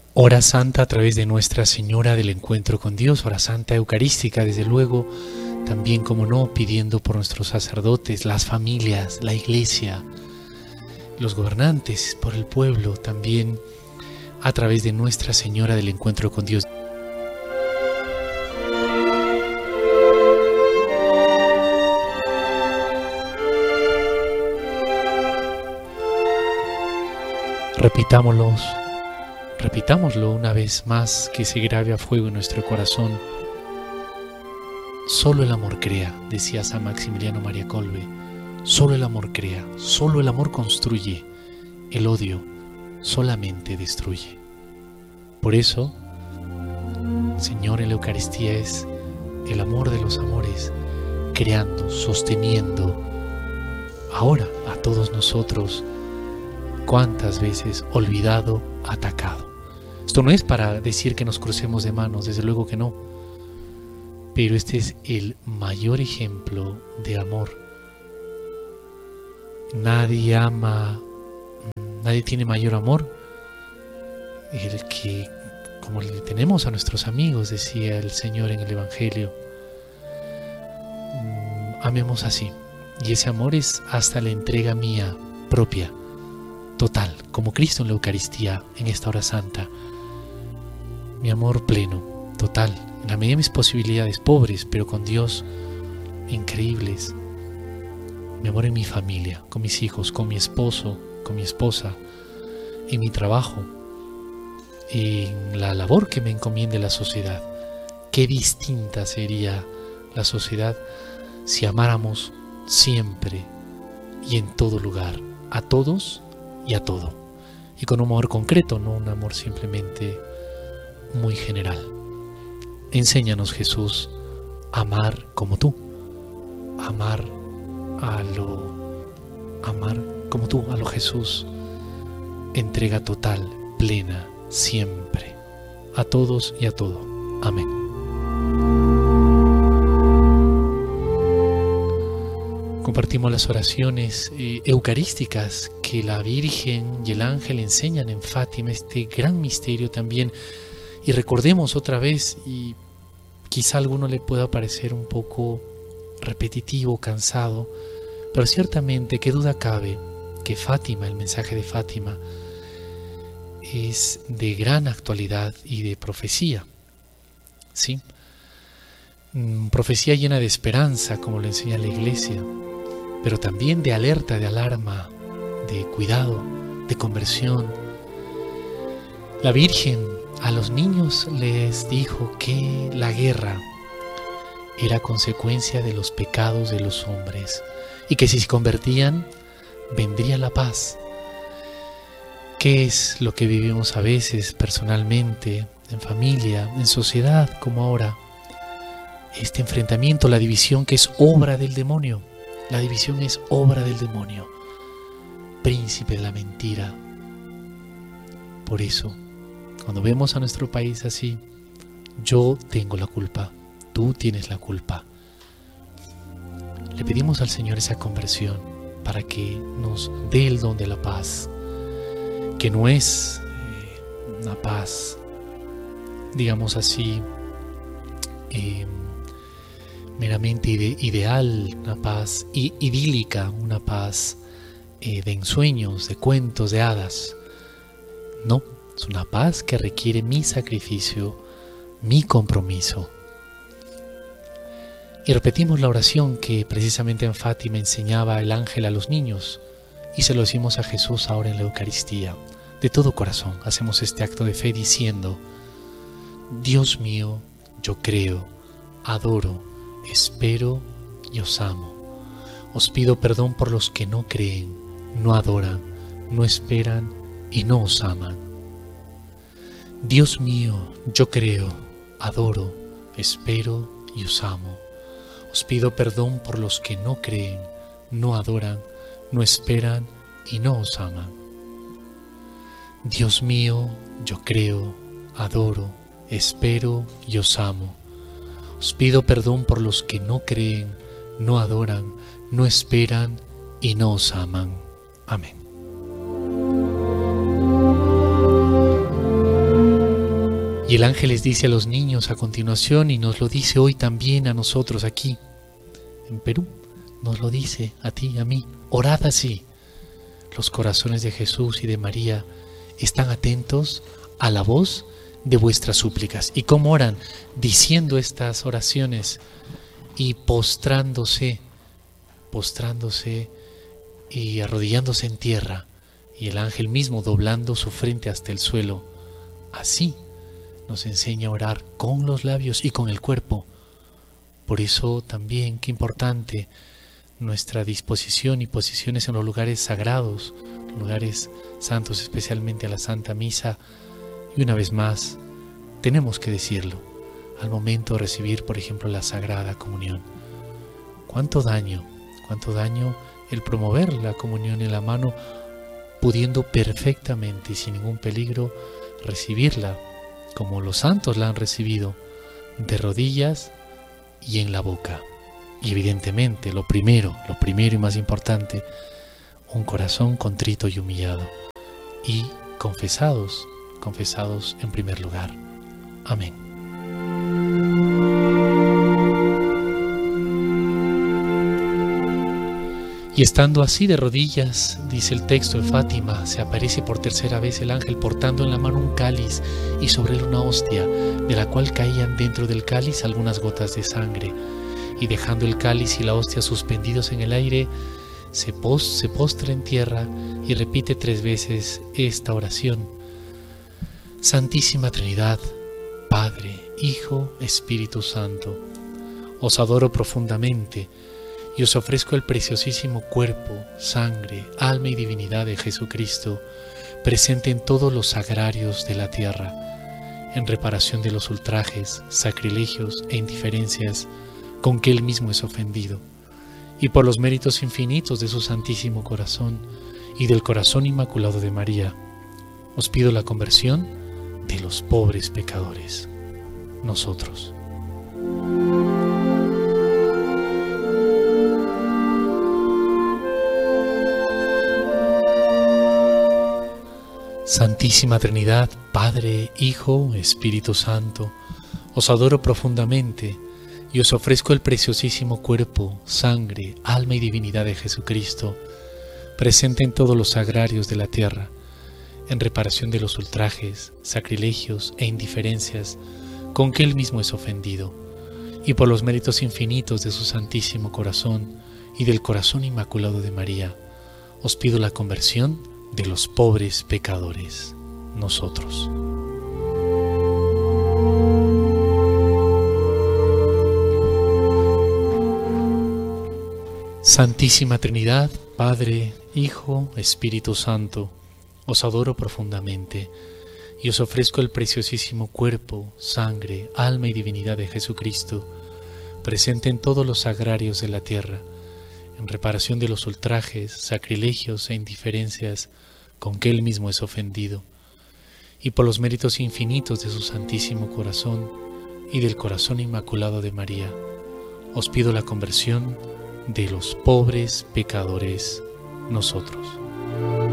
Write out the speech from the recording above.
Hora Santa a través de Nuestra Señora del Encuentro con Dios, Hora Santa Eucarística, desde luego, también, como no, pidiendo por nuestros sacerdotes, las familias, la Iglesia, los gobernantes, por el pueblo, también a través de Nuestra Señora del Encuentro con Dios. Repitámoslo una vez más, que se grabe a fuego en nuestro corazón. Solo el amor crea, decía San Maximiliano María Kolbe. Solo el amor crea, solo el amor construye. El odio solamente destruye. Por eso, Señor, en la Eucaristía es el amor de los amores, creando, sosteniendo, ahora a todos nosotros. ¿Cuántas veces olvidado, atacado? Esto no es para decir que nos crucemos de manos, desde luego que no. Pero este es el mayor ejemplo de amor. Nadie tiene mayor amor el que, como le tenemos a nuestros amigos, decía el Señor en el Evangelio. Amemos así. Y ese amor es hasta la entrega mía propia, total, como Cristo en la Eucaristía, en esta hora santa. Mi amor pleno, total, en la medida de mis posibilidades, pobres, pero con Dios, increíbles. Mi amor en mi familia, con mis hijos, con mi esposo, con mi esposa, en mi trabajo, en la labor que me encomiende la sociedad. Qué distinta sería la sociedad si amáramos siempre y en todo lugar, a todos y a todo, y con un amor concreto, no un amor simplemente muy general. Enséñanos, Jesús, a amar como tú, amar como tú, a lo Jesús, entrega total, plena, siempre, a todos y a todo. Amén. Compartimos las oraciones eucarísticas que la Virgen y el ángel enseñan en Fátima, este gran misterio también. Y recordemos otra vez, y quizá a alguno le pueda parecer un poco repetitivo, cansado, pero ciertamente, qué duda cabe, que Fátima, el mensaje de Fátima, es de gran actualidad y de profecía, ¿sí? Profecía llena de esperanza, como lo enseña la Iglesia, pero también de alerta, de alarma, de cuidado, de conversión. La Virgen a los niños les dijo que la guerra era consecuencia de los pecados de los hombres y que si se convertían, vendría la paz. ¿Qué es lo que vivimos a veces personalmente, en familia, en sociedad, como ahora? Este enfrentamiento, la división, que es obra del demonio. La división es obra del demonio, príncipe de la mentira. Por eso, cuando vemos a nuestro país así, yo tengo la culpa, tú tienes la culpa. Le pedimos al Señor esa conversión para que nos dé el don de la paz, que no es una paz, digamos así, meramente ideal, una paz idílica, una paz de ensueños, de cuentos, de hadas. No, es una paz que requiere mi sacrificio, mi compromiso. Y repetimos la oración que precisamente en Fátima enseñaba el ángel a los niños, y se lo decimos a Jesús ahora en la Eucaristía. De todo corazón hacemos este acto de fe diciendo: Dios mío, yo creo, adoro, espero y os amo. Os pido perdón por los que no creen, no adoran, no esperan y no os aman. Dios mío, yo creo, adoro, espero y os amo. Os pido perdón por los que no creen, no adoran, no esperan y no os aman. Dios mío, yo creo, adoro, espero y os amo. Os pido perdón por los que no creen, no adoran, no esperan y no os aman. Amén. Y el ángel les dice a los niños a continuación, y nos lo dice hoy también a nosotros aquí, en Perú, nos lo dice a ti y a mí: orad así. Los corazones de Jesús y de María están atentos a la voz de vuestras súplicas. ¿Y cómo oran? Diciendo estas oraciones y postrándose y arrodillándose en tierra, y el ángel mismo doblando su frente hasta el suelo. Así nos enseña a orar con los labios y con el cuerpo. Por eso también, qué importante nuestra disposición y posiciones en los lugares sagrados, lugares santos, especialmente a la Santa Misa. Y una vez más, tenemos que decirlo, al momento de recibir, por ejemplo, la Sagrada Comunión. ¿Cuánto daño el promover la comunión en la mano, pudiendo perfectamente y sin ningún peligro recibirla, como los santos la han recibido, de rodillas y en la boca? Y evidentemente, lo primero y más importante, un corazón contrito y humillado, y confesados en primer lugar. Amén. Y estando así de rodillas, dice el texto de Fátima, se aparece por tercera vez el ángel portando en la mano un cáliz y sobre él una hostia, de la cual caían dentro del cáliz algunas gotas de sangre. Y dejando el cáliz y la hostia suspendidos en el aire, se postra en tierra y repite 3 veces esta oración: Santísima Trinidad, Padre, Hijo, Espíritu Santo, os adoro profundamente y os ofrezco el preciosísimo cuerpo, sangre, alma y divinidad de Jesucristo, presente en todos los sagrarios de la tierra, en reparación de los ultrajes, sacrilegios e indiferencias con que Él mismo es ofendido, y por los méritos infinitos de su Santísimo Corazón y del Corazón Inmaculado de María, os pido la conversión de los pobres pecadores, nosotros. Santísima Trinidad, Padre, Hijo, Espíritu Santo, os adoro profundamente y os ofrezco el preciosísimo cuerpo, sangre, alma y divinidad de Jesucristo, presente en todos los sagrarios de la tierra, en reparación de los ultrajes, sacrilegios e indiferencias con que Él mismo es ofendido, y por los méritos infinitos de su Santísimo Corazón y del Corazón Inmaculado de María, os pido la conversión de los pobres pecadores, nosotros. Santísima Trinidad, Padre, Hijo, Espíritu Santo, os adoro profundamente y os ofrezco el preciosísimo cuerpo, sangre, alma y divinidad de Jesucristo, presente en todos los sagrarios de la tierra, en reparación de los ultrajes, sacrilegios e indiferencias con que Él mismo es ofendido, y por los méritos infinitos de su Santísimo Corazón y del Corazón Inmaculado de María, os pido la conversión de los pobres pecadores, nosotros.